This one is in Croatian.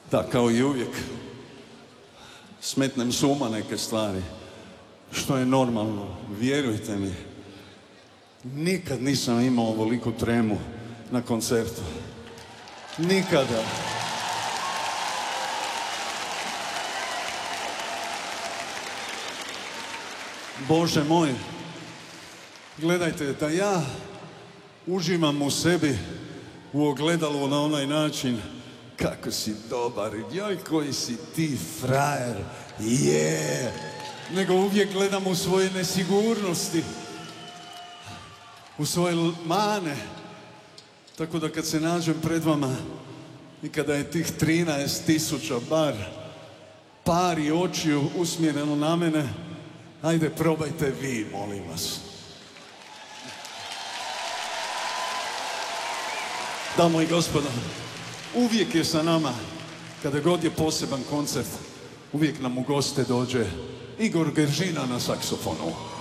Da, kao i uvijek, smetnem s uma neke stvari, što je normalno, vjerujte mi. Nikad nisam imao ovoliku tremu na koncertu. Nikada. Bože moj, gledajte, da ja uživam u sebi u ogledalu na onaj način, kako si dobar, joj koji si ti frajer, nego uvijek gledam u svoje nesigurnosti, u svoje mane, tako da kad se nađem pred vama i kada je tih 13.000 bar pari očiju usmjereno na mene, ajde probajte vi, molim vas. Damo i gospodo, uvijek je sa nama, kada god je poseban koncert, uvijek nam u goste dođe Igor Geržina na saksofonu.